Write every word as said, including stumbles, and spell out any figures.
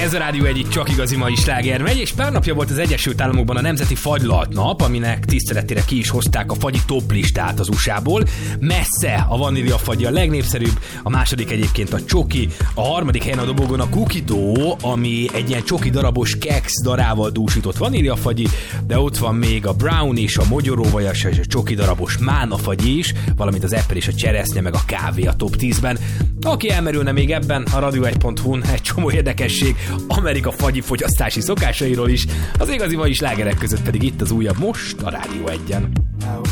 Ez a Rádió egyik csak igazi mai sláger megy, és pár napja volt az Egyesült Államokban a Nemzeti Fagylalt nap, aminek tiszteletére ki is hozták a fagyi top listát az u es á-ból. Messze a vaníliafagyi a legnépszerűbb, a második egyébként a csoki, a harmadik helyen a dobogon a cookie dough, ami egy ilyen csoki darabos keksz darával dúsított vaníliafagyi, de ott van még a brownie is, a mogyoróvajas és a csoki darabos mánafagyi is, valamint az apple és a cseresznye meg a kávé a top tízben. Aki elmerülne még ebben, a radio egy pont hu-n egy csomó érdekesség Amerika fagyi fogyasztási szokásairól is, az igazi mai slágerek között pedig itt az újabb most a Rádió egyen.